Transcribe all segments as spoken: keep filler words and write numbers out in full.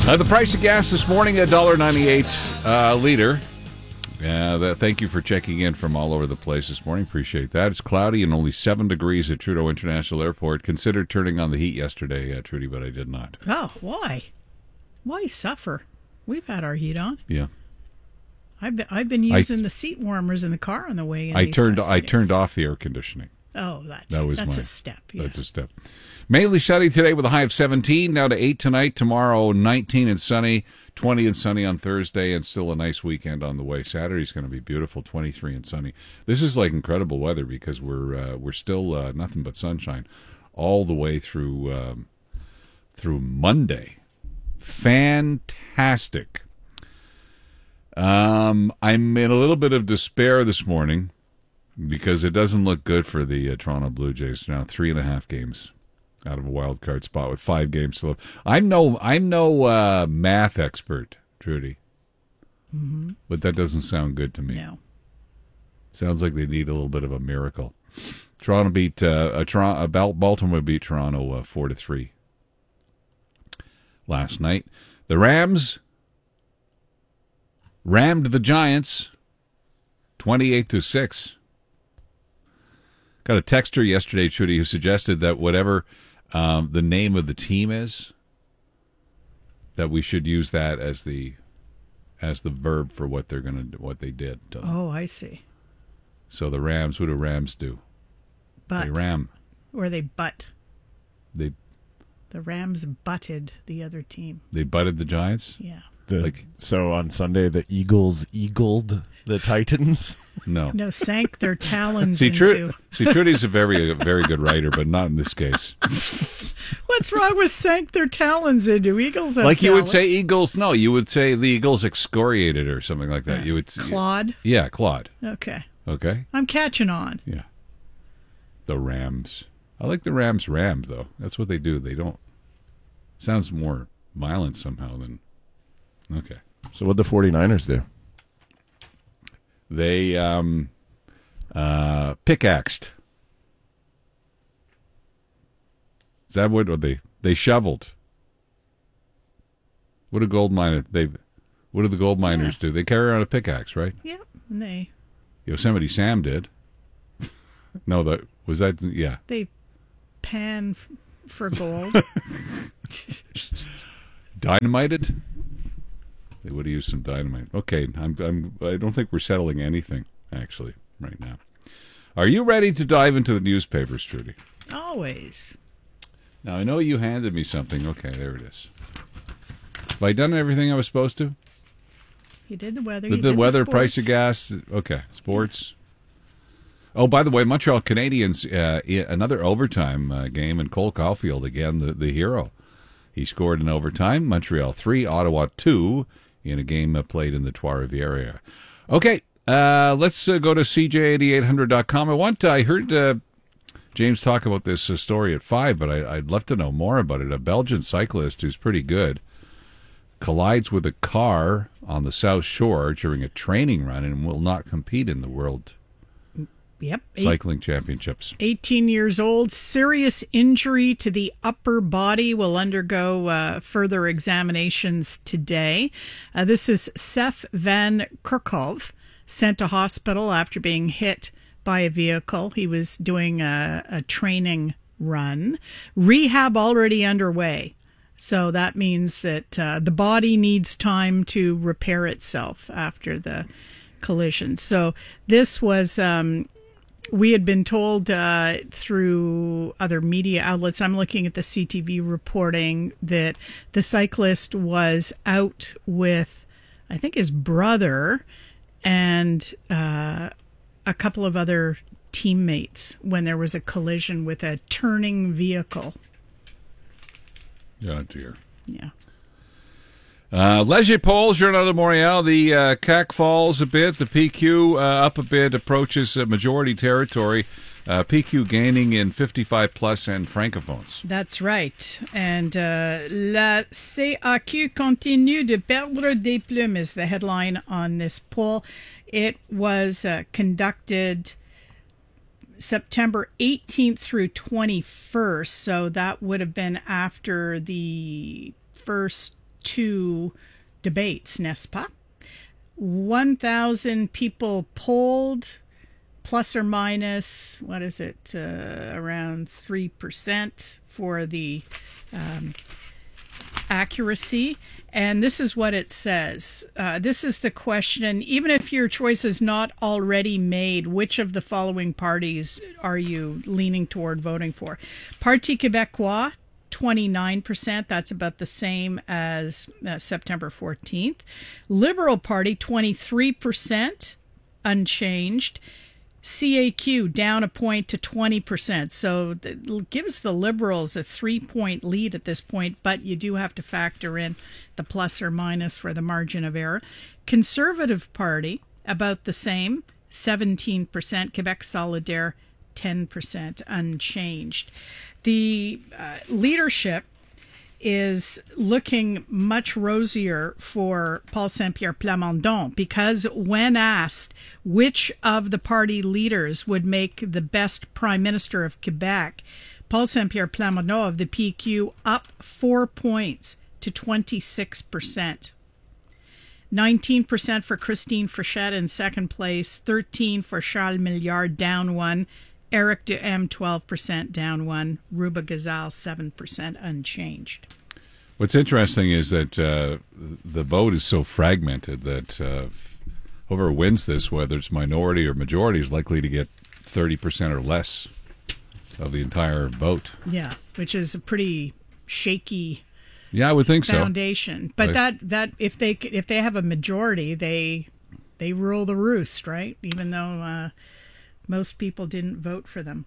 Uh, the price of gas this morning, one dollar ninety-eight a uh, liter. Uh, that, thank you for checking in from all over the place this morning. Appreciate that. It's cloudy and only seven degrees at Trudeau International Airport. Considered turning on the heat yesterday, uh, Trudy, but I did not. Oh, why? Why suffer? We've had our heat on. Yeah. I've been, I've been using I, the seat warmers in the car on the way in. I turned I turned off the air conditioning. Oh, that's that was that's my, a step. Yeah. That's a step. Mainly sunny today with a high of seventeen, down to eight tonight. Tomorrow, nineteen and sunny, twenty and sunny on Thursday, and still a nice weekend on the way. Saturday's going to be beautiful, twenty-three and sunny. This is like incredible weather because we're uh, we're still uh, nothing but sunshine all the way through um, through Monday. Fantastic. Um, I'm in a little bit of despair this morning because it doesn't look good for the uh, Toronto Blue Jays now. Three and a half games out of a wild card spot with five games to live. I'm no, I'm no uh, math expert, Trudy, mm-hmm. but that doesn't sound good to me. No. Sounds like they need a little bit of a miracle. Toronto beat uh, a Toronto, uh, Baltimore beat Toronto uh, four to three last night. The Rams rammed the Giants twenty-eight to six. Got a texter yesterday, Trudy, who suggested that whatever um, the name of the team is, that we should use that as the as the verb for what they're gonna what they did. Oh, I see. So the Rams, what do Rams do? Butt. They ram. Or they butt. They. The Rams butted the other team. They butted the Giants? Yeah. The, like, so on Sunday, the Eagles eagled the Titans? No. No, sank their talons see, into... Tru- see, Trudy's a very, a very good writer, but not in this case. What's wrong with sank their talons into? Eagles have Like you talons. would say Eagles, no, you would say the Eagles excoriated or something like that. Uh, You would Claude? Yeah, Claude. Okay. Okay. I'm catching on. Yeah. The Rams. I like the Rams rammed, though. That's what they do. They don't... Sounds more violent somehow than... Okay. So what'd the 49ers do? They um, uh, pickaxed. Is that what or they they shoveled? What do gold miners they? What do the gold miners yeah. do? They carry around a pickaxe, right? Yep, and they. Yosemite Sam did. No, that was that. Yeah. They pan f- for gold. Dynamited. They would have used some dynamite. Okay, I'm, I'm, I don't think we're settling anything, actually, right now. Are you ready to dive into the newspapers, Trudy? Always. Now, I know you handed me something. Okay, there it is. Have I done everything I was supposed to? You did the weather. The, you the did weather, the price of gas. Okay, sports. Oh, by the way, Montreal Canadiens, uh, another overtime uh, game, and Cole Caulfield, again, the, the hero. He scored in overtime. Montreal three, Ottawa two. In a game uh, played in the Trois-Rivières area. Okay, uh, let's uh, go to C J eighty-eight hundred dot com. I want to, I heard uh, James talk about this uh, story at five, but I, I'd love to know more about it. A Belgian cyclist who's pretty good collides with a car on the South Shore during a training run and will not compete in the World Yep. Cycling Eight, Championships. eighteen years old, serious injury to the upper body, will undergo uh, further examinations today. Uh, this is Sef van Kerkhove, sent to hospital after being hit by a vehicle. He was doing a, a training run. Rehab already underway. So that means that uh, the body needs time to repair itself after the collision. So this was... Um, We had been told uh, through other media outlets, I'm looking at the C T V reporting, that the cyclist was out with, I think, his brother and uh, a couple of other teammates when there was a collision with a turning vehicle. Oh, dear. Yeah. Uh, Leger Polls, Journal de Montréal, the uh, C A C falls a bit, the P Q uh, up a bit, approaches uh, majority territory, uh, P Q gaining in fifty-five plus and francophones. That's right. And uh, la C A Q continue de perdre des plumes is the headline on this poll. It was uh, conducted September eighteenth through twenty-first, so that would have been after the first two debates, n'est-ce pas? one thousand people polled, plus or minus, what is it, uh, around three percent for the um, accuracy. And this is what it says. Uh, this is the question. Even if your choice is not already made, which of the following parties are you leaning toward voting for? Parti Québécois, twenty-nine percent. That's about the same as uh, September fourteenth. Liberal Party, twenty-three percent, unchanged. C A Q down a point to twenty percent. So it gives the Liberals a three-point lead at this point, but you do have to factor in the plus or minus for the margin of error. Conservative Party, about the same, seventeen percent. Quebec Solidaire, ten percent, unchanged. The uh, leadership is looking much rosier for Paul Saint-Pierre Plamondon, because when asked which of the party leaders would make the best Prime Minister of Quebec, Paul Saint-Pierre Plamondon of the P Q up four points to twenty-six percent. nineteen percent for Christine Frechette in second place, thirteen for Charles Milliard, down one. Eric Duhem, twelve percent, down one. Ruba Gazal, seven percent, unchanged. What's interesting is that uh, the vote is so fragmented that uh, whoever wins this, whether it's minority or majority, is likely to get thirty percent or less of the entire vote. Yeah, which is a pretty shaky yeah, I would think foundation. so. But I, that, that if they if they have a majority, they they rule the roost, right? Even though uh, most people didn't vote for them.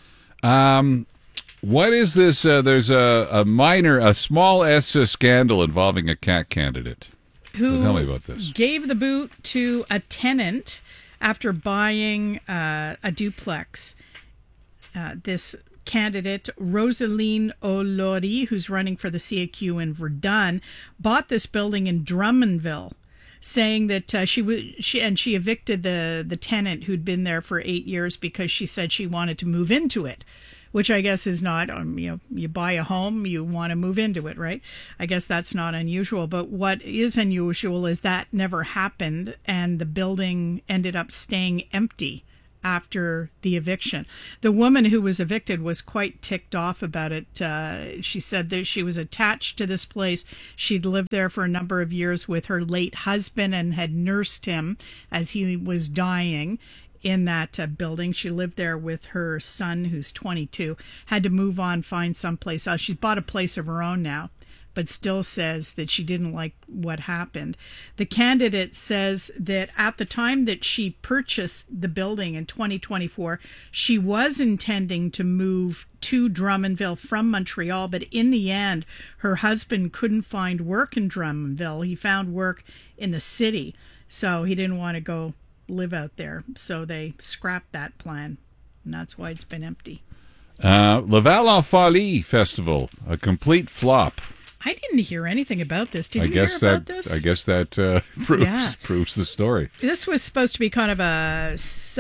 Um, what is this? Uh, there's a, a minor, a small S scandal involving a C A Q candidate. Who so tell me about this. Gave the boot to a tenant after buying uh, a duplex. Uh, this candidate, Rosaline O'Laury, who's running for the C A Q in Verdun, bought this building in Drummondville, saying that uh, she would she and she evicted the the tenant who'd been there for eight years because she said she wanted to move into it, which I guess is not, um, you know, you buy a home, you want to move into it, right? I guess that's not unusual. But what is unusual is that never happened, and the building ended up staying empty after the eviction. The woman who was evicted was quite ticked off about it. Uh, she said that she was attached to this place. She'd lived there for a number of years with her late husband and had nursed him as he was dying in that uh, building. She lived there with her son, who's twenty-two, had to move on, find someplace else. She's bought a place of her own now, but still says that she didn't like what happened. The candidate says that at the time that she purchased the building in twenty twenty-four, she was intending to move to Drummondville from Montreal, but in the end, her husband couldn't find work in Drummondville. He found work in the city, so he didn't want to go live out there. So they scrapped that plan, and that's why it's been empty. Uh, Laval en Folie Festival, a complete flop. I didn't hear anything about this. Did I you guess hear that, about this? I guess that uh, proves Yeah. proves the story. This was supposed to be kind of a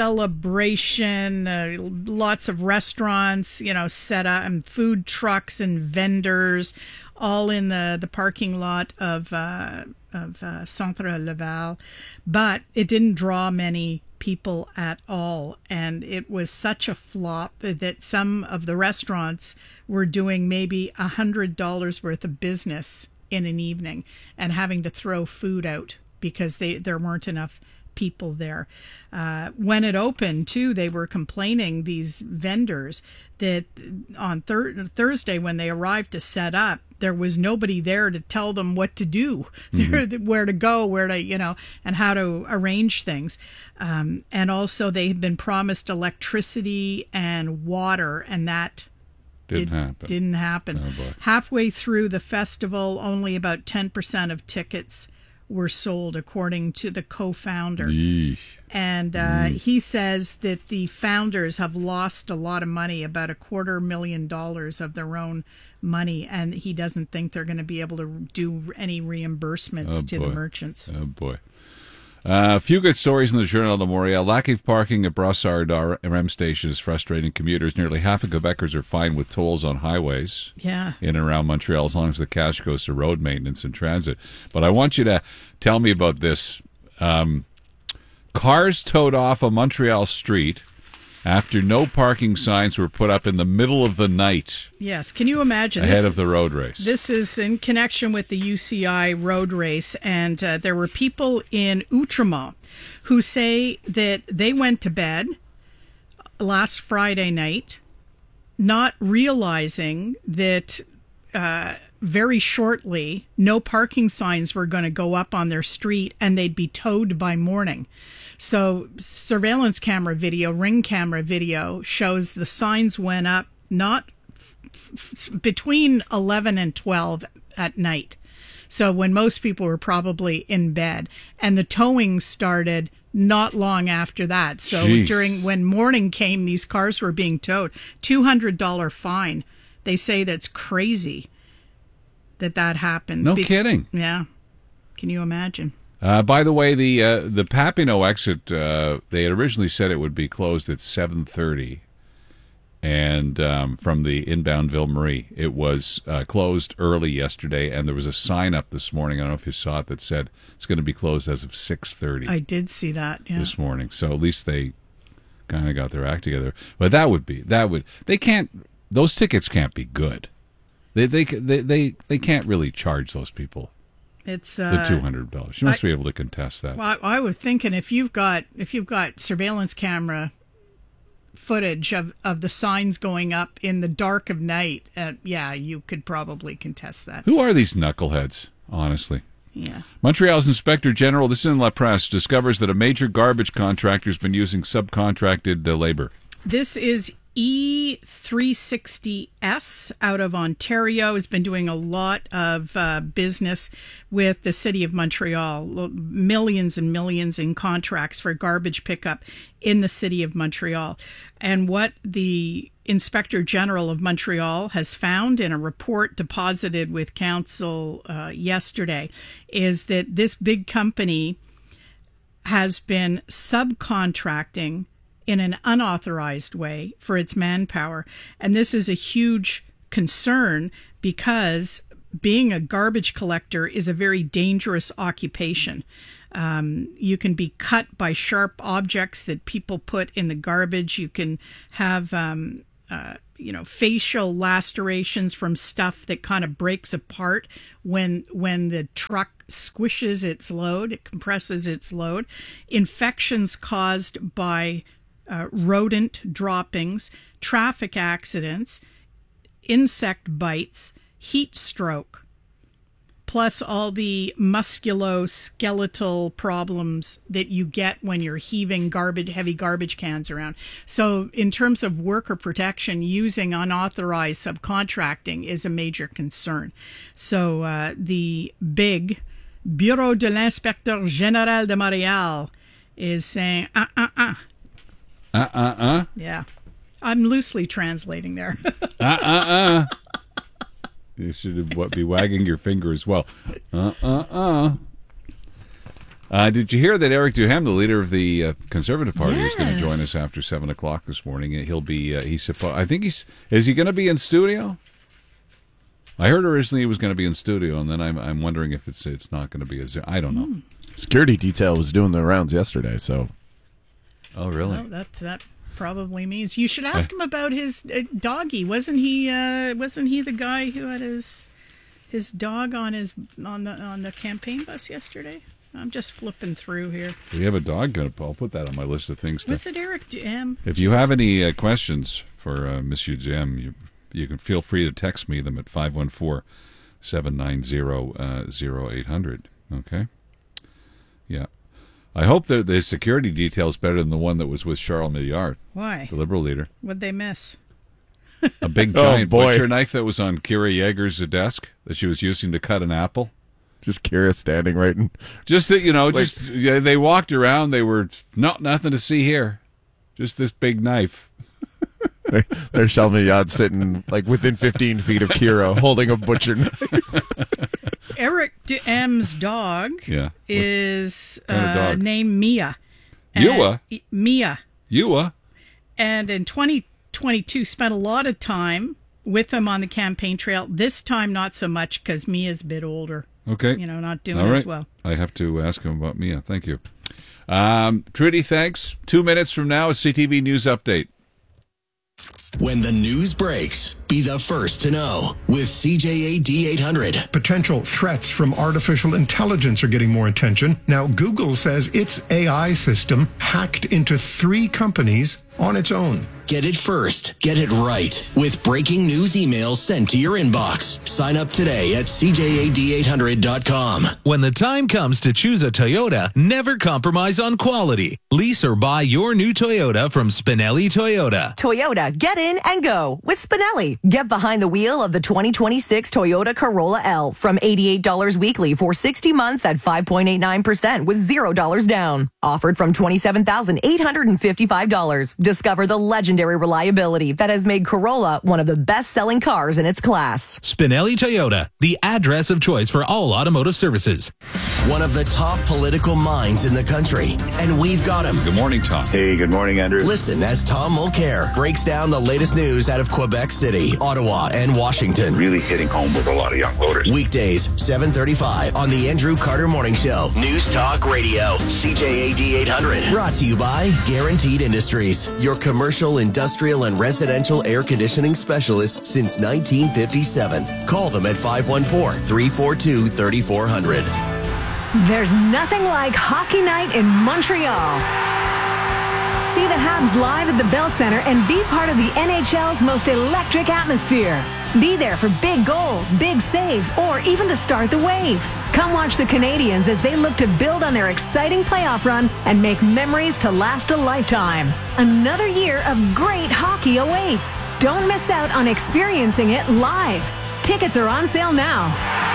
celebration, uh, lots of restaurants, you know, set up, and food trucks and vendors, all in the, the parking lot of uh, of uh, Centre Laval. But it didn't draw many people at all, and it was such a flop that some of the restaurants were doing maybe a hundred dollars worth of business in an evening and having to throw food out because they there weren't enough people there. Uh, when it opened, too, they were complaining, these vendors, that on thir- Thursday when they arrived to set up, there was nobody there to tell them what to do, mm-hmm. where to go, where to, you know, and how to arrange things. Um, and also they had been promised electricity and water, and that Didn't did, happen. Didn't happen. Oh, boy. Halfway through the festival, only about ten percent of tickets were sold, according to the co-founder. Yeesh. And uh, mm. he says that the founders have lost a lot of money, about a quarter million dollars of their own money, and he doesn't think they're going to be able to do any reimbursements Oh, to boy. the merchants. Oh, boy. Uh, a few good stories in the Journal de Montréal. Lack of parking at Brossard R M M station is frustrating commuters. Nearly half of Quebecers are fine with tolls on highways Yeah. in and around Montreal as long as the cash goes to road maintenance and transit. But I want you to tell me about this. Um, cars towed off a Montreal street after no parking signs were put up in the middle of the night Yes. Can you imagine? ahead This- of the road race. This is in connection with the U C I road race, and uh, there were people in Outremont who say that they went to bed last Friday night, not realizing that uh, very shortly no parking signs were going to go up on their street and they'd be towed by morning. So surveillance camera video, ring camera video shows the signs went up not f- between eleven and twelve at night. So when most people were probably in bed, and the towing started not long after that. So Jeez. during when morning came, these cars were being towed. two hundred dollars fine. They say that's crazy that that happened. No Be- kidding. Yeah. Can you imagine? Uh, by the way, the uh, the Papineau exit, uh, they had originally said it would be closed at seven thirty, and um, from the inbound Ville Marie, it was uh, closed early yesterday, and there was a sign up this morning, I don't know if you saw it, that said it's going to be closed as of six thirty I did see that. Yeah. this morning. So at least they kind of got their act together. But that would be, that would, they can't, those tickets can't be good. They they they they, they can't really charge those people It's the uh, two hundred dollars. You must I- be able to contest that. Well, I, I was thinking if you've got if you've got surveillance camera footage of, of the signs going up in the dark of night, uh, yeah, you could probably contest that. Who are these knuckleheads, honestly? Yeah. Montreal's Inspector General, this is in La Presse, discovers that a major garbage contractor has been using subcontracted uh, labor. This is E three sixty S out of Ontario. Has been doing a lot of uh, business with the city of Montreal. Lo- Millions and millions in contracts for garbage pickup in the city of Montreal. And what the Inspector General of Montreal has found in a report deposited with council uh, yesterday is that this big company has been subcontracting in an unauthorized way for its manpower. And this is a huge concern because being a garbage collector is a very dangerous occupation. Um, you can be cut by sharp objects that people put in the garbage. You can have, um, uh, you know, facial lacerations from stuff that kind of breaks apart when when the truck squishes its load, it compresses its load. Infections caused by Uh, rodent droppings, traffic accidents, insect bites, heat stroke, plus all the musculoskeletal problems that you get when you're heaving garbage, heavy garbage cans around. So in terms of worker protection, using unauthorized subcontracting is a major concern. So uh, the big Bureau de l'Inspecteur Général de Montréal is saying, uh, uh, uh, Uh uh uh. yeah. I'm loosely translating there. Uh uh uh. You should what, be wagging your finger as well. Uh uh uh. Uh, did you hear that Eric Duhem, the leader of the uh, Conservative Party, is going to Yes. join us after seven o'clock this morning? He'll be. Uh, he's. suppo- I think he's. Is he going to be in studio? I heard originally he was going to be in studio, and then I'm. I'm wondering if it's. It's not going to be a. Zo- I don't know. Security detail was doing the rounds yesterday, so Oh really? Well, that that probably means you should ask him about his uh, doggy. Wasn't he? Uh, wasn't he the guy who had his his dog on his on the on the campaign bus yesterday? I'm just flipping through here. We have a dog. Gonna. I'll put that on my list of things to. Was it Eric Duhem? If you have any uh, questions for uh, Monsieur Jim, you you can feel free to text me them at five one four, seven nine zero, zero eight hundred. Okay? Yeah. I hope that the security detail is better than the one that was with Charles Milliard, Why? the Liberal leader. What'd they miss? A big Oh, giant boy. butcher knife that was on Kira Yeager's desk that she was using to cut an apple. just Kira standing right in. Just that, you know, Like- just yeah, they walked around. They were not nothing to see here. Just this big knife. There's Shalmayad sitting like within fifteen feet of Kira holding a butcher knife. Eric D- M's dog Yeah. is kind of uh, dog? named Mia. Ewa? And- Mia. Ewa? And in twenty twenty-two, spent a lot of time with them on the campaign trail. This time, not so much because Mia's a bit older. Okay. You know, not doing All right. as well. I have to ask him about Mia. Thank you. Um, Trudy, thanks. Two minutes from now, a C T V News Update. When the news breaks, be the first to know with C J A D eight hundred. Potential threats from artificial intelligence are getting more attention. Now, Google says its A I system hacked into three companies on its own. Get it first. Get it right. With breaking news emails sent to your inbox. Sign up today at C J A D eight hundred dot com. When the time comes to choose a Toyota, never compromise on quality. Lease or buy your new Toyota from Spinelli Toyota. Toyota, get in and go with Spinelli. Get behind the wheel of the twenty twenty-six Toyota Corolla L from eighty-eight dollars weekly for sixty months at five point eight nine percent with zero dollars down. Offered from twenty-seven thousand eight hundred fifty-five dollars. Discover the legendary reliability that has made Corolla one of the best-selling cars in its class. Spinelli Toyota, the address of choice for all automotive services. One of the top political minds in the country, and we've got him. Good morning, Tom. Hey, good morning, Andrew. Listen as Tom Mulcair breaks down the latest news out of Quebec City, Ottawa, and Washington. Really hitting home with a lot of young voters. Weekdays, seven thirty-five on the Andrew Carter Morning Show. News Talk Radio, C J A D eight hundred. Brought to you by Guaranteed Industries, your commercial, industrial, and residential air conditioning specialist since nineteen fifty-seven. Call them at five one four, three four two, three four zero zero. There's nothing like hockey night in Montreal. See the Habs live at the Bell Center and be part of the N H L's most electric atmosphere. Be there for big goals, big saves, or even to start the wave. Come watch the Canadians as they look to build on their exciting playoff run and make memories to last a lifetime. Another year of great hockey awaits. Don't miss out on experiencing it live. Tickets are on sale now.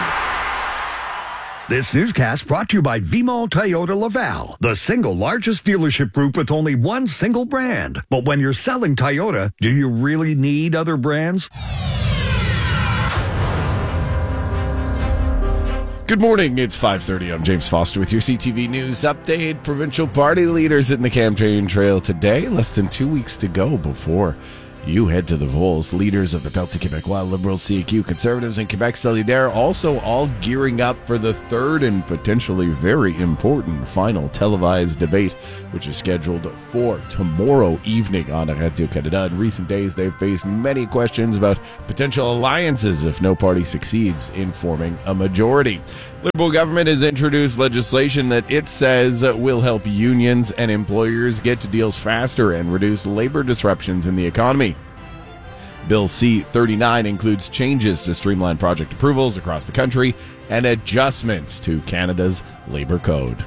This newscast brought to you by V M O Toyota Laval, the single largest dealership group with only one single brand. But when you're selling Toyota, do you really need other brands? Good morning. It's five thirty. I'm James Foster with your C T V News Update. Provincial party leaders in the campaign trail today. Less than two weeks to go before you head to the polls. Leaders of the Parti Québécois, Liberals, C Q, Conservatives, and Quebec Solidaire also all gearing up for the third and potentially very important final televised debate, which is scheduled for tomorrow evening on Radio-Canada. In recent days, they've faced many questions about potential alliances if no party succeeds in forming a majority. Liberal government has introduced legislation that it says will help unions and employers get to deals faster and reduce labor disruptions in the economy. Bill C thirty-nine includes changes to streamline project approvals across the country and adjustments to Canada's labor code.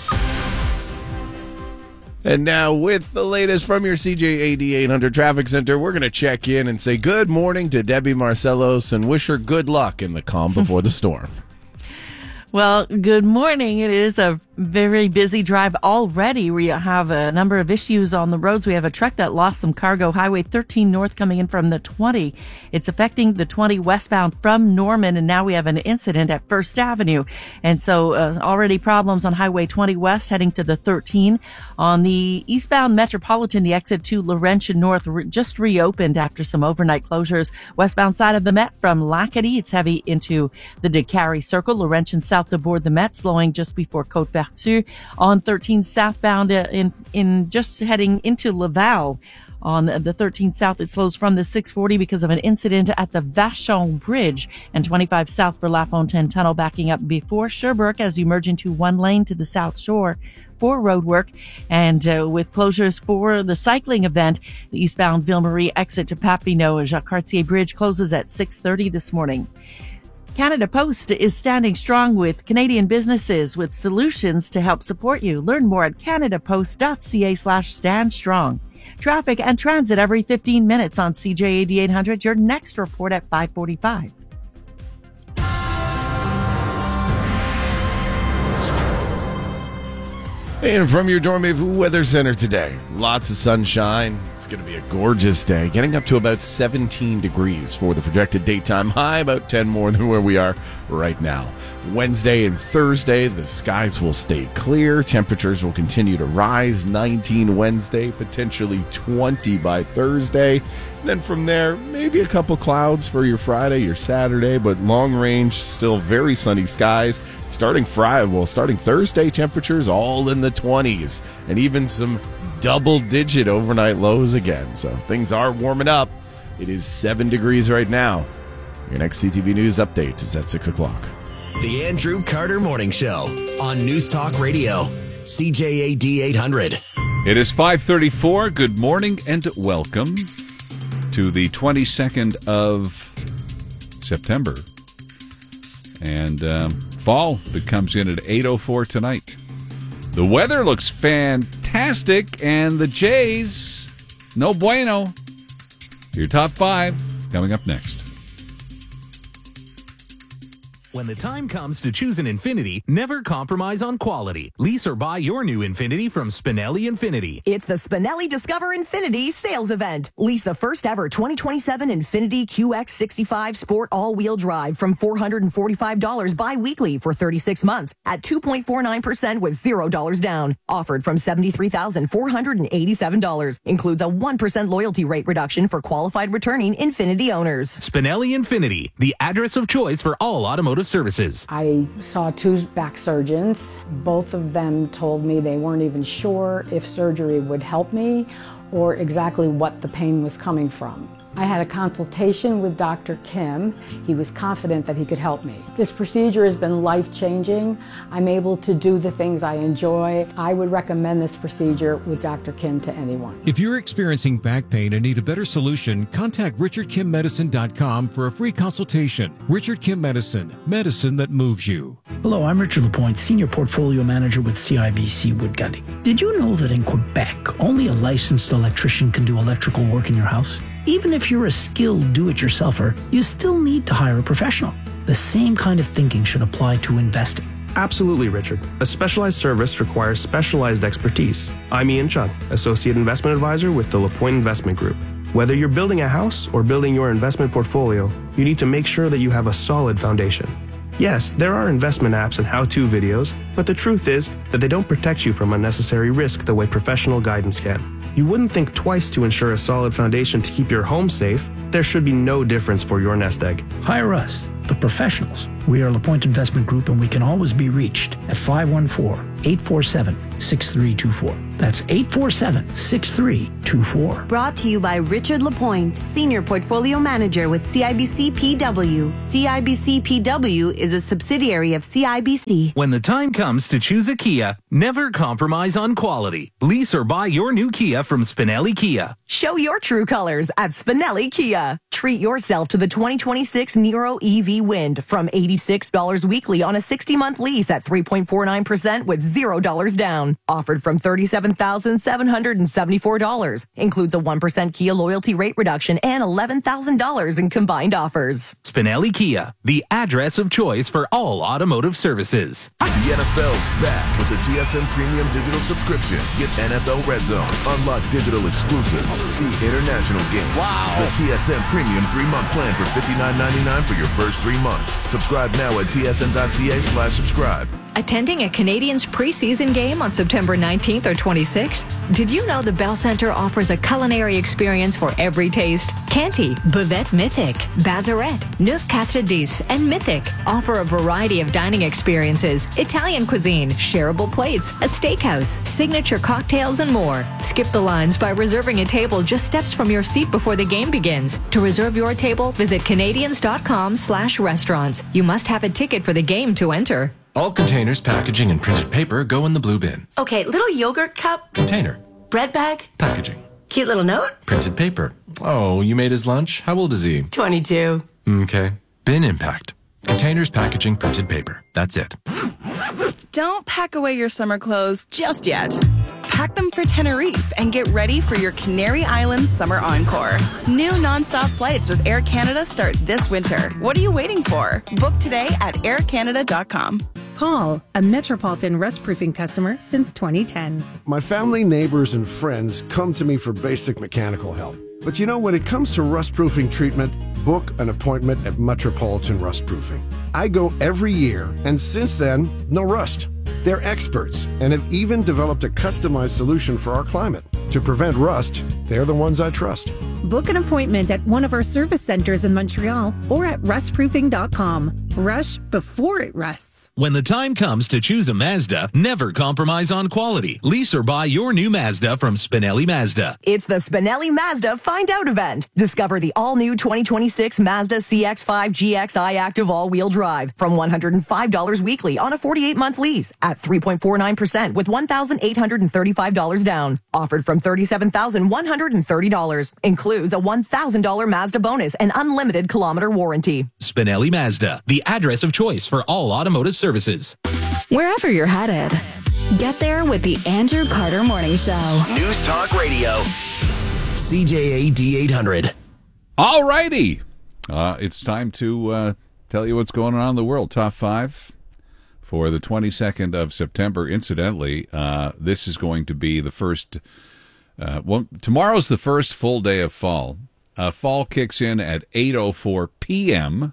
And now, with the latest from your C J A D eight hundred Traffic Center, we're going to check in and say good morning to Debbie Marcellos and wish her good luck in the calm before the storm. Well, good morning. It is a very busy drive already. We have a number of issues on the roads. We have a truck that lost some cargo. Highway thirteen North coming in from the twenty. It's affecting the twenty westbound from Norman, and now we have an incident at First Avenue. And so uh, already problems on Highway twenty West heading to the thirteen. On the eastbound Metropolitan, the exit to Laurentian North re- just reopened after some overnight closures. Westbound side of the Met from Lacadie, it's heavy into the DeCarry Circle. Laurentian South aboard the Met, slowing just before Côte-Vertu. On thirteen southbound uh, in, in just heading into Laval. On the thirteen South, it slows from the six forty because of an incident at the Vachon Bridge, and twenty-five South for La Fontaine Tunnel backing up before Sherbrooke as you merge into one lane to the South Shore for road work. And uh, with closures for the cycling event, the eastbound Ville-Marie exit to Papineau, Jacques Cartier Bridge closes at six thirty this morning. Canada Post is standing strong with Canadian businesses with solutions to help support you. Learn more at canadapost.ca slash stand strong. Traffic and transit every fifteen minutes on C J A D eight hundred. Your next report at five forty-five. And from your Dormez-vous Weather Center today, lots of sunshine. It's going to be a gorgeous day, getting up to about seventeen degrees for the projected daytime high, about ten more than where we are right now. Wednesday and Thursday, the skies will stay clear. Temperatures will continue to rise. nineteen Wednesday, potentially twenty by Thursday. Then from there, maybe a couple clouds for your Friday, your Saturday, but long range, still very sunny skies. Starting Friday, well, starting Thursday, temperatures all in the twenties, and even some double-digit overnight lows again. So things are warming up. It is seven degrees right now. Your next C T V News update is at six o'clock. The Andrew Carter Morning Show on News Talk Radio, C J A D eight hundred. It is five thirty-four. Good morning and welcome to the twenty-second of September. And um, fall that comes in at eight oh four tonight. The weather looks fantastic, and the Jays, no bueno. Your top five coming up next. When the time comes to choose an Infiniti, never compromise on quality. Lease or buy your new Infiniti from Spinelli Infiniti. It's the Spinelli Discover Infiniti sales event. Lease the first ever twenty twenty-seven Infiniti Q X sixty-five Sport all-wheel drive from four hundred forty-five dollars bi-weekly for thirty-six months at two point four nine percent with zero dollars down. Offered from seventy-three thousand four hundred eighty-seven dollars. Includes a one percent loyalty rate reduction for qualified returning Infiniti owners. Spinelli Infiniti, the address of choice for all automotive services. I saw two back surgeons. Both of them told me they weren't even sure if surgery would help me or exactly what the pain was coming from. I had a consultation with Doctor Kim. He was confident that he could help me. This procedure has been life-changing. I'm able to do the things I enjoy. I would recommend this procedure with Doctor Kim to anyone. If you're experiencing back pain and need a better solution, contact richard kim medicine dot com for a free consultation. Richard Kim Medicine, medicine that moves you. Hello, I'm Richard Lapointe, Senior Portfolio Manager with C I B C Wood Gundy. Did you know that in Quebec, only a licensed electrician can do electrical work in your house? Even if you're a skilled do-it-yourselfer, you still need to hire a professional. The same kind of thinking should apply to investing. Absolutely, Richard. A specialized service requires specialized expertise. I'm Ian Chung, Associate Investment Advisor with the LaPointe Investment Group. Whether you're building a house or building your investment portfolio, you need to make sure that you have a solid foundation. Yes, there are investment apps and how-to videos, but the truth is that they don't protect you from unnecessary risk the way professional guidance can. You wouldn't think twice to ensure a solid foundation to keep your home safe. There should be no difference for your nest egg. Hire us, the professionals. We are LaPointe Investment Group, and we can always be reached at five one four, eight four seven, six three two four. That's eight four seven, six three two four. Brought to you by Richard Lapointe, Senior Portfolio Manager with C I B C P W. C I B C P W is a subsidiary of C I B C. When the time comes to choose a Kia, never compromise on quality. Lease or buy your new Kia from Spinelli Kia. Show your true colors at Spinelli Kia. Treat yourself to the twenty twenty-six Niro E V Wind from eighty-six dollars weekly on a sixty-month lease at three point four nine percent with zero dollars down. Offered from thirty-seven thousand seven hundred seventy-four dollars. Includes a one percent Kia loyalty rate reduction and eleven thousand dollars in combined offers. Spinelli Kia, the address of choice for all automotive services. The N F L's back with the T S N Premium Digital Subscription. Get N F L Red Zone, unlock digital exclusives, see international games. Wow. The T S N Premium three-month plan for fifty-nine ninety-nine for your first three months. Subscribe now at T S N dot C A slash subscribe. Attending a Canadians preseason game on September nineteenth or twenty-sixth? Did you know the Bell Centre offers a culinary experience for every taste? Canty, Buvette Mythic, Bazarette, Neuf Quatre Dix, and Mythic offer a variety of dining experiences, Italian cuisine, shareable plates, a steakhouse, signature cocktails, and more. Skip the lines by reserving a table just steps from your seat before the game begins. To reserve your table, visit Canadians dot com slash restaurants. You must have a ticket for the game to enter. All containers, packaging, and printed paper go in the blue bin. Okay, little yogurt cup. Container. Bread bag. Packaging. Cute little note. Printed paper. Oh, you made his lunch? How old is he? twenty-two. Okay. Bin impact. Containers, packaging, printed paper. That's it. Don't pack away your summer clothes just yet. Pack them for Tenerife and get ready for your Canary Islands Summer Encore. New nonstop flights with Air Canada start this winter. What are you waiting for? Book today at air canada dot com. Paul, a Metropolitan rust-proofing customer since twenty ten. My family, neighbors, and friends come to me for basic mechanical help. But you know, when it comes to rust-proofing treatment, book an appointment at Metropolitan Rust-Proofing. I go every year, and since then, no rust. They're experts and have even developed a customized solution for our climate. To prevent rust, they're the ones I trust. Book an appointment at one of our service centers in Montreal or at rust proofing dot com. Rush before it rusts. When the time comes to choose a Mazda, never compromise on quality. Lease or buy your new Mazda from Spinelli Mazda. It's the Spinelli Mazda Find Out event. Discover the all-new twenty twenty-six Mazda C X five G X I Active all-wheel drive from one hundred five dollars weekly on a forty-eight month lease at three point four nine percent with one thousand eight hundred thirty-five dollars down. Offered from thirty-seven thousand one hundred thirty dollars. Includes a one thousand dollars Mazda bonus and unlimited kilometer warranty. Spinelli Mazda, the address of choice for all automotive services. Wherever you're headed, get there with the Andrew Carter Morning Show. News Talk Radio. C J A D eight hundred. All righty. Uh, it's time to uh, tell you what's going on in the world. Top five for the twenty-second of September. Incidentally, uh, this is going to be the first... Uh, well, tomorrow's the first full day of fall. Uh, fall kicks in at eight oh four p.m.,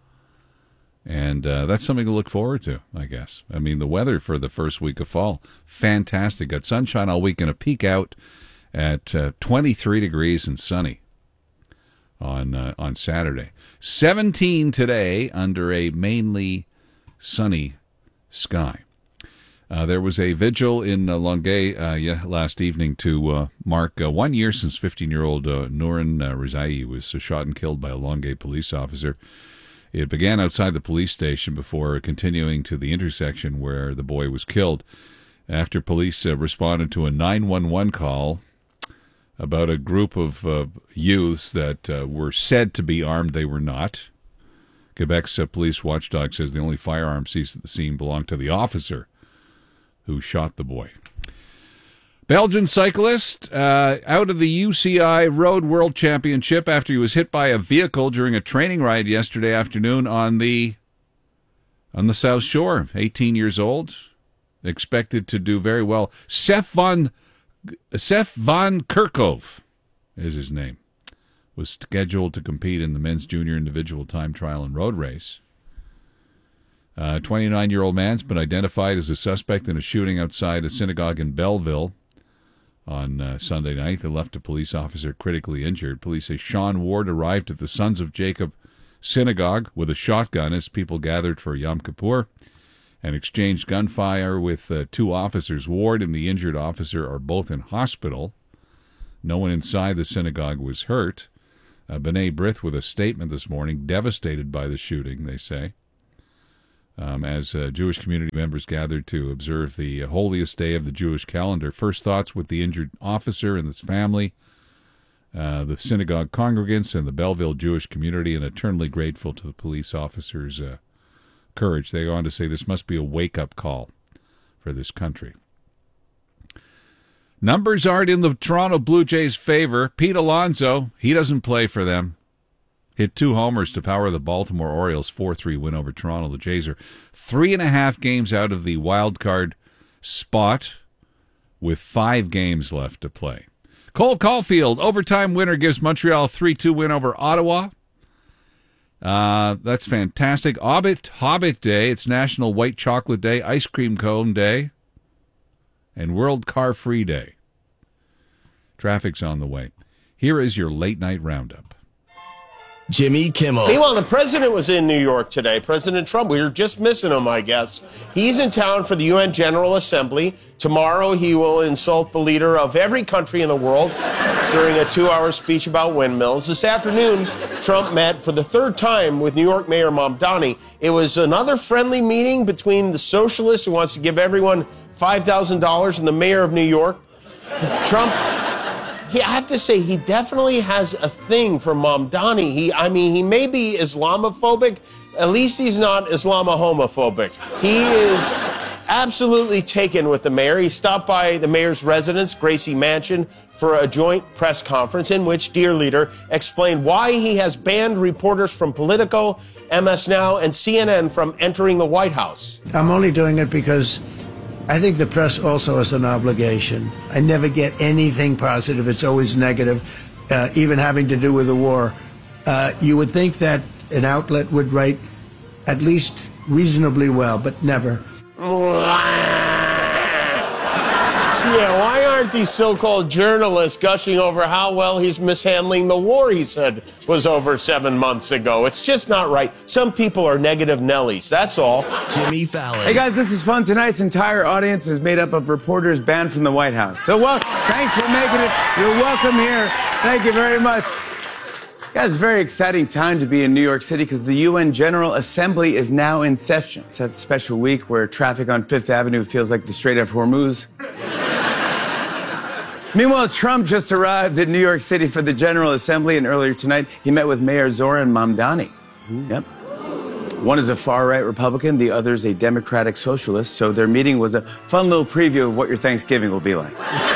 and uh, that's something to look forward to, I guess. I mean, the weather for the first week of fall, fantastic. Got sunshine all week and a peak out at uh, twenty-three degrees and sunny on uh, on Saturday. seventeen today under a mainly sunny sky. Uh, there was a vigil in uh, Longueuil uh, yeah, last evening to uh, mark uh, one year since fifteen-year-old uh, Nourin uh, Rizai was uh, shot and killed by a Longueuil police officer. It began outside the police station before continuing to the intersection where the boy was killed. After police uh, responded to a nine one one call about a group of uh, youths that uh, were said to be armed, they were not. Quebec's uh, police watchdog says the only firearm seized at the scene belonged to the officer who shot the boy. Belgian cyclist uh, out of the U C I Road World Championship after he was hit by a vehicle during a training ride yesterday afternoon on the on the South Shore. eighteen years old, expected to do very well. Sef van Sef van Kerkhove is his name. Was scheduled to compete in the men's junior individual time trial and road race. A twenty-nine-year-old man's been identified as a suspect in a shooting outside a synagogue in Belleville on uh, Sunday night that left a police officer critically injured. Police say Sean Ward arrived at the Sons of Jacob synagogue with a shotgun as people gathered for Yom Kippur and exchanged gunfire with uh, two officers. Ward and the injured officer are both in hospital. No one inside the synagogue was hurt. Uh, B'nai B'rith with a statement this morning, devastated by the shooting, they say. Um, as uh, Jewish community members gathered to observe the uh, holiest day of the Jewish calendar. First thoughts with the injured officer and his family, uh, the synagogue congregants, and the Belleville Jewish community, and eternally grateful to the police officers' uh, courage. They go on to say this must be a wake-up call for this country. Numbers aren't in the Toronto Blue Jays' favor. Pete Alonso, he doesn't play for them. Hit two homers to power the Baltimore Orioles' four three win over Toronto. The Jays are three and a half games out of the wild card spot with five games left to play. Cole Caulfield, overtime winner, gives Montreal a three two win over Ottawa. Uh, that's fantastic. Hobbit, Hobbit Day. It's National White Chocolate Day, Ice Cream Cone Day, and World Car Free Day. Traffic's on the way. Here is your late night roundup. Jimmy Kimmel. Meanwhile, the president was in New York today. President Trump, we were just missing him, I guess. He's in town for the U N General Assembly. Tomorrow, he will insult the leader of every country in the world during a two-hour speech about windmills. This afternoon, Trump met for the third time with New York Mayor Mamdani. It was another friendly meeting between the socialist who wants to give everyone five thousand dollars and the mayor of New York. Trump... He, I have to say, he definitely has a thing for Mamdani. He, I mean, he may be Islamophobic. At least he's not Islamahomophobic. He is, absolutely taken with the mayor. He stopped by the mayor's residence, Gracie Mansion, for a joint press conference in which Dear Leader explained why he has banned reporters from Politico, M S Now, and C N N from entering the White House. I'm only doing it because I think the press also has an obligation. I never get anything positive. It's always negative, uh, even having to do with the war. Uh, you would think that an outlet would write at least reasonably well, but never. Yeah, why aren't these so-called journalists gushing over how well he's mishandling the war he said was over seven months ago? It's just not right. Some people are negative Nellies, that's all. Jimmy Fallon. Hey guys, this is fun. Tonight's entire audience is made up of reporters banned from the White House. So well, thanks for making it. You're welcome here. Thank you very much. Guys, it's a very exciting time to be in New York City because the U N General Assembly is now in session. It's that special week where traffic on Fifth Avenue feels like the Strait of Hormuz. Meanwhile, Trump just arrived in New York City for the General Assembly, and earlier tonight he met with Mayor Zoran Mamdani. Yep. One is a far-right Republican, the other is a Democratic Socialist, so their meeting was a fun little preview of what your Thanksgiving will be like.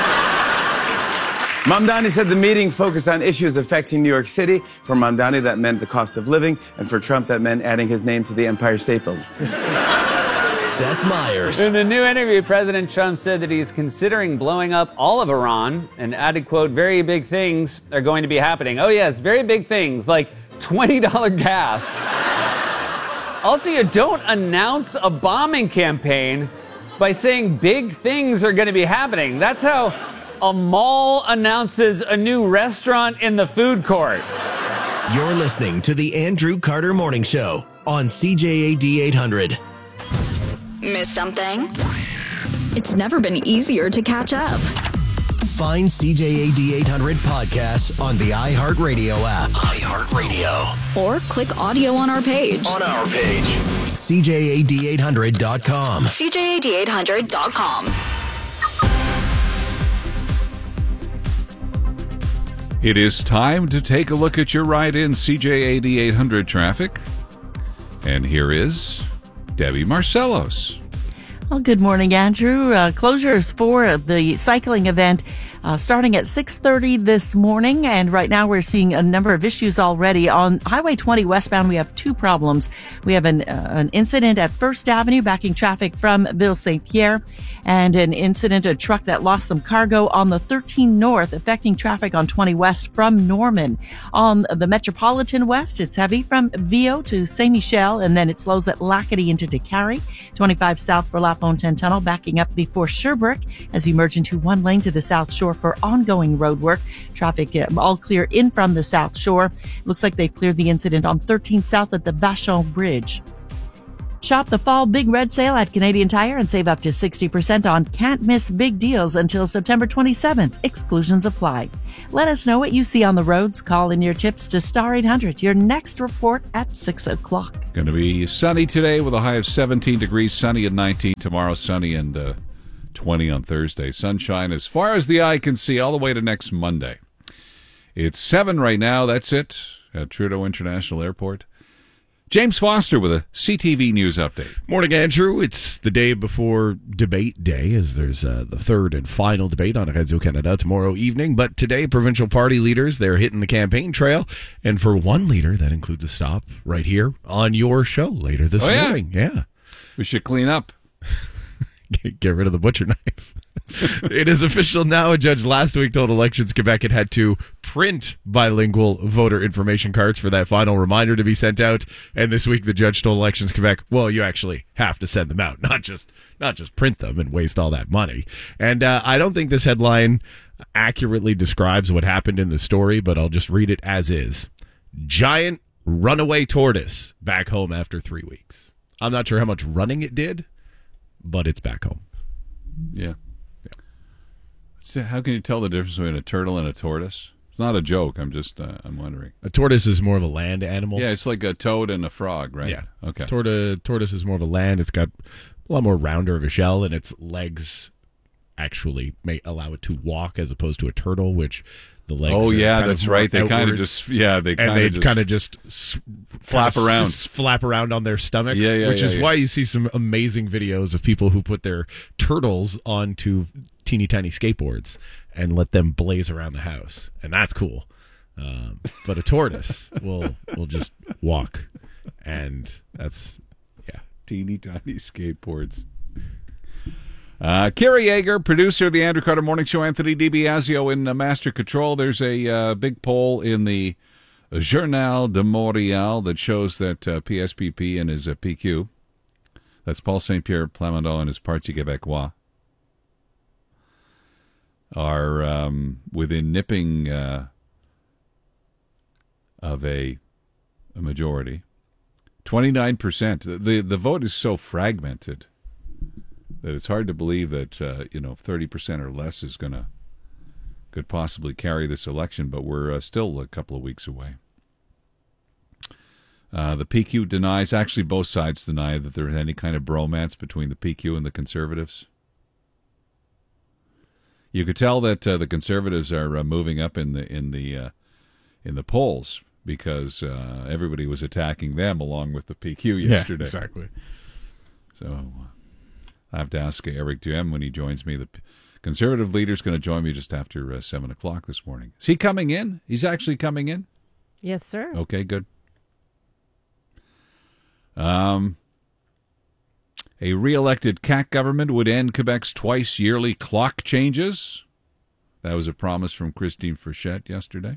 Mamdani said the meeting focused on issues affecting New York City. For Mamdani, that meant the cost of living, and for Trump, that meant adding his name to the Empire State Building. Seth Meyers. In a new interview, President Trump said that he's considering blowing up all of Iran and added, quote, very big things are going to be happening. Oh, yes, very big things, like twenty dollars gas. Also, you don't announce a bombing campaign by saying big things are going to be happening. That's how a mall announces a new restaurant in the food court. You're listening to the Andrew Carter Morning Show on C J A D eight hundred. Miss something? It's never been easier to catch up. Find C J A D eight hundred podcasts on the iHeartRadio app. iHeartRadio. Or click audio on our page. On our page. C J A D eight hundred dot com. C J A D eight hundred dot com. It is time to take a look at your ride in C J A D eight hundred traffic. And here is Debbie Marcellos. Well, good morning, Andrew. Uh, closures for the cycling event uh, starting at six thirty this morning. And right now we're seeing a number of issues already. On Highway twenty westbound, we have two problems. We have an, uh, an incident at First Avenue backing traffic from Ville Saint Pierre, and an incident, a truck that lost some cargo on the thirteen North, affecting traffic on twenty West from Norman. On the Metropolitan West, it's heavy from Vio to Saint Michel, and then it slows at Lackady into Décarie. twenty-five South for La Fontaine Tunnel, backing up before Sherbrooke as you merge into one lane to the South Shore for ongoing road work. Traffic uh, all clear in from the South Shore. Looks like they've cleared the incident on thirteen South at the Vachon Bridge. Shop the fall Big Red Sale at Canadian Tire and save up to sixty percent on can't miss big deals until September twenty-seventh. Exclusions apply. Let us know what you see on the roads. Call in your tips to Star eight hundred. Your next report at six o'clock. Going to be sunny today with a high of seventeen degrees, sunny at nineteen. Tomorrow, sunny and uh, twenty on Thursday. Sunshine as far as the eye can see all the way to next Monday. It's seven right now. That's it at Trudeau International Airport. James Foster with a C T V News update. Morning, Andrew. It's the day before debate day, as there's uh, the third and final debate on Radio-Canada tomorrow evening. But today, provincial party leaders, they're hitting the campaign trail. And for one leader, that includes a stop right here on your show later this oh, yeah. morning. Yeah. We should clean up. Get, get rid of the butcher knife. It is official now. A judge last week told Elections Quebec it had to print bilingual voter information cards for that final reminder to be sent out. And this week, the judge told Elections Quebec, well, you actually have to send them out, not just not just print them and waste all that money. And uh, I don't think this headline accurately describes what happened in the story, but I'll just read it as is. Giant runaway tortoise back home after three weeks. I'm not sure how much running it did, but it's back home. Yeah. yeah. So how can you tell the difference between a turtle and a tortoise? It's not a joke. I'm just, uh, I'm wondering. A tortoise is more of a land animal. Yeah, it's like a toad and a frog, right? Yeah. Okay. Torta, tortoise is more of a land. It's got a lot more rounder of a shell, and its legs actually may allow it to walk as opposed to a turtle, which the legs. Oh are yeah, kind that's of right. They kind of outwards, just yeah, they and kind they of just kind of just s- flap kinda around, s- flap around on their stomach. Yeah, yeah, which yeah, is yeah. why you see some amazing videos of people who put their turtles onto teeny tiny skateboards and let them blaze around the house, and that's cool. Um, but a tortoise will will just walk, and that's yeah, teeny tiny skateboards. Uh, Kerry Yeager, producer of the Andrew Carter Morning Show, Anthony DiBiasio in uh, Master Control. There's a uh, big poll in the Journal de Montréal that shows that uh, P S P P and his uh, P Q, that's Paul Saint-Pierre Plamondon and his Parti Québécois, are um, within nipping uh, of a, a majority. twenty-nine percent. The, the vote is so fragmented that it's hard to believe that uh, you know thirty percent or less is going to could possibly carry this election, but we're uh, still a couple of weeks away. Uh, the P Q denies, actually both sides deny that there's any kind of bromance between the P Q and the Conservatives. You could tell that uh, the Conservatives are uh, moving up in the in the uh, in the polls because uh, everybody was attacking them along with the P Q yesterday. Yeah, exactly. So I have to ask Eric Duhem when he joins me. The Conservative leader is going to join me just after uh, seven o'clock this morning. Is he coming in? He's actually coming in? Yes, sir. Okay, good. Um, a re-elected C A Q government would end Quebec's twice-yearly clock changes. That was a promise from Christine Frechette yesterday.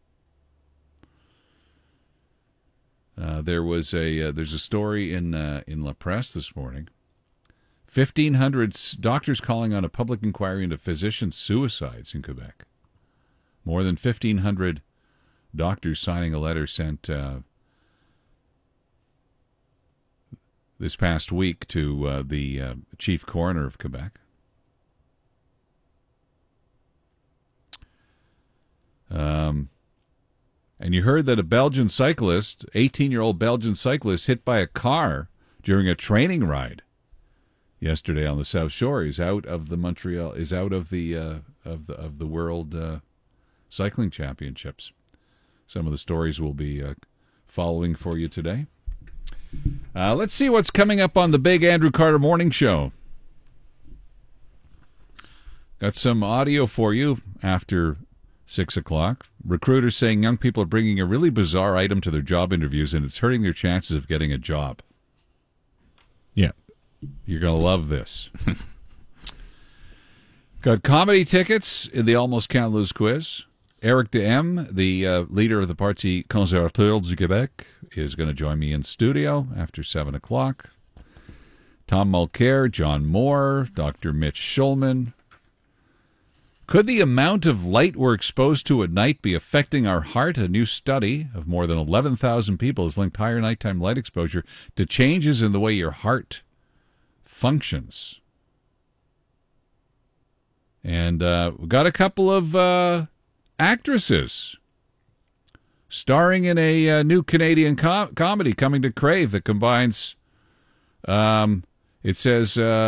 Uh, there was a uh, there's a story in uh, in La Presse this morning. fifteen hundred doctors calling on a public inquiry into physician suicides in Quebec. More than fifteen hundred doctors signing a letter sent uh, this past week to uh, the uh, chief coroner of Quebec. Um, and you heard that a Belgian cyclist, eighteen-year-old Belgian cyclist, hit by a car during a training ride yesterday on the South Shore. He's out of the Montreal, is out of the uh, of the of the World uh, Cycling Championships. Some of the stories we'll be uh, following for you today. Uh, let's see what's coming up on the Big Andrew Carter Morning Show. Got some audio for you after six o'clock. Recruiters saying young people are bringing a really bizarre item to their job interviews and it's hurting their chances of getting a job. Yeah. You're going to love this. Got comedy tickets in the Almost Can't Lose quiz. Eric Duhem, the uh, leader of the Parti Conservateur du Québec, is going to join me in studio after seven o'clock. Tom Mulcair, John Moore, Doctor Mitch Schulman. Could the amount of light we're exposed to at night be affecting our heart? A new study of more than eleven thousand people has linked higher nighttime light exposure to changes in the way your heart functions. And uh, we've got a couple of uh, actresses starring in a uh, new Canadian com- comedy coming to Crave that combines, um, it says... Uh,